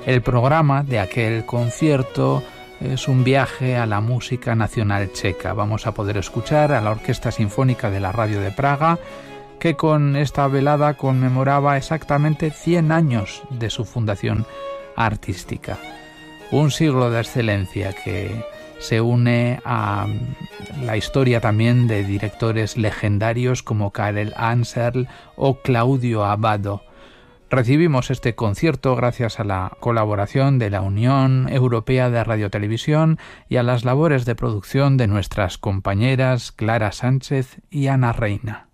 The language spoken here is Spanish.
El programa de aquel concierto es un viaje a la música nacional checa. Vamos a poder escuchar a la Orquesta Sinfónica de la Radio de Praga, que con esta velada conmemoraba exactamente 100 años de su fundación artística. Un siglo de excelencia que se une a la historia también de directores legendarios como Karel Anserl o Claudio Abbado. Recibimos este concierto gracias a la colaboración de la Unión Europea de Radiotelevisión y a las labores de producción de nuestras compañeras Clara Sánchez y Ana Reina.